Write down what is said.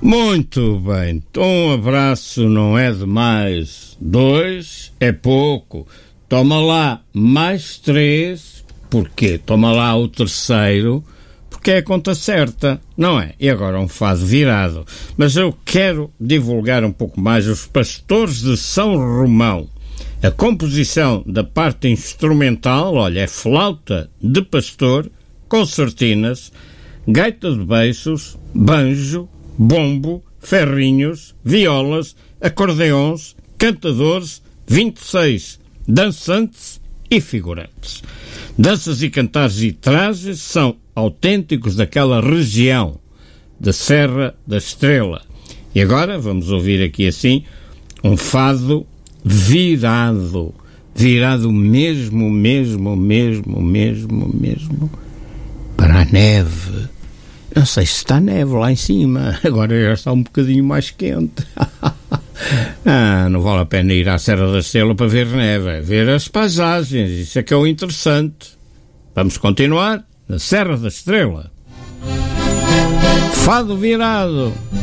Muito bem, um abraço não é demais, 2 é pouco, toma lá mais 3, porquê? Toma lá o terceiro, porque é a conta certa, não é? E agora um fado virado, mas eu quero divulgar um pouco mais os Pastores de São Romão. A composição da parte instrumental, olha, é flauta de pastor, concertinas, gaita de beiços, banjo, bombo, ferrinhos, violas, acordeões, cantadores, 26 dançantes e figurantes. Danças e cantares e trajes são autênticos daquela região da Serra da Estrela. E agora vamos ouvir aqui assim um fado virado mesmo para a neve. Não sei se está neve lá em cima, agora já está um bocadinho mais quente. Não vale a pena ir à Serra da Estrela para ver neve, é ver as paisagens, isso é que é o interessante. Vamos continuar na Serra da Estrela. Fado virado.